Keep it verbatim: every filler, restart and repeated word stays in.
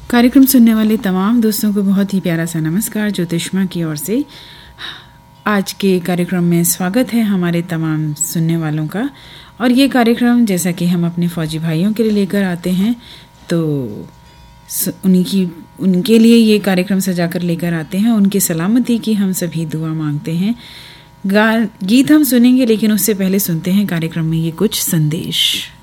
कार्यक्रम सुनने वाले तमाम दोस्तों को बहुत ही प्यारा सा नमस्कार ज्योतिष्मा की ओर से। आज के कार्यक्रम में स्वागत है हमारे तमाम सुनने वालों का। और ये कार्यक्रम जैसा कि हम अपने फौजी भाइयों के लिए लेकर आते हैं, तो उन्हीं की उनके लिए ये कार्यक्रम सजाकर लेकर आते हैं। उनकी सलामती की हम सभी दुआ मांगते हैं। गा गीत हम सुनेंगे, लेकिन उससे पहले सुनते हैं कार्यक्रम में ये कुछ संदेश।